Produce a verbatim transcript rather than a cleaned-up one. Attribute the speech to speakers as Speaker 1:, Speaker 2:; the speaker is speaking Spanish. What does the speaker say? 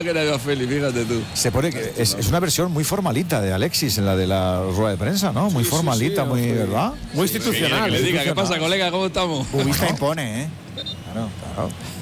Speaker 1: Que era Feli, fíjate tú.
Speaker 2: Se pone que es, es una versión muy formalita de Alexis en la de la rueda de prensa, ¿no? Muy
Speaker 3: Sí,
Speaker 2: formalita,
Speaker 3: sí, sí,
Speaker 2: muy,
Speaker 3: sí.
Speaker 2: ¿verdad?
Speaker 3: Muy institucional.
Speaker 1: Que le diga, ¿qué
Speaker 3: institucional.
Speaker 1: pasa, colega? ¿Cómo estamos?
Speaker 2: Bubista impone, ¿eh? Claro, claro.